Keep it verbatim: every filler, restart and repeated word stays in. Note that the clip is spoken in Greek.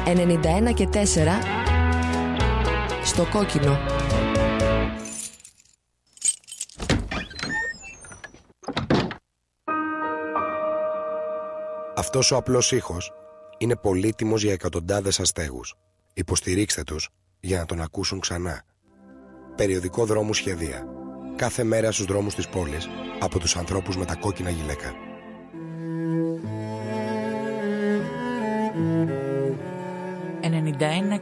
ενενήντα ένα και τέσσερα στο κόκκινο. Αυτός ο απλός ήχος είναι πολύτιμος για εκατοντάδες αστέγους. Υποστηρίξτε τους για να τον ακούσουν ξανά. Περιοδικό Δρόμου Σχεδία. Κάθε μέρα στους δρόμους της πόλης από τους ανθρώπους με τα κόκκινα γυλαίκα. ενενήντα ένα